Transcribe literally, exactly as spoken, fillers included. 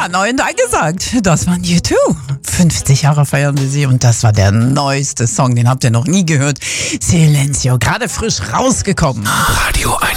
neu und angesagt. Das waren U zwei. fünfzig Jahre feiern wir sie und das war der neueste Song, den habt ihr noch nie gehört. Silencio, gerade frisch rausgekommen. Radio